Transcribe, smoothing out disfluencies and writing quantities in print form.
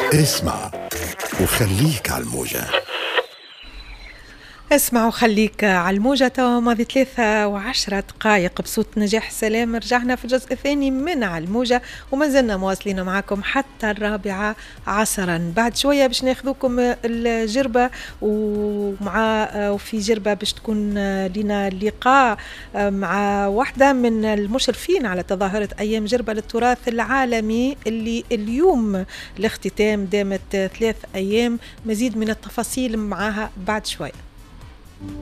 اسمع وخليك على الموجة. اسمع وخليك على الموجة. توا ماضي 13 دقائق بصوت نجاح سلام. رجعنا في الجزء الثاني من على الموجة وما زلنا مواصلين معكم حتى 4 عصرا. بعد شوية باش ناخذوكم الجربة وفي جربة باش تكون لنا لقاء مع واحدة من المشرفين على تظاهرة أيام جربة للتراث العالمي اللي اليوم الاختتام دامت 3 أيام. مزيد من التفاصيل معها بعد شوية.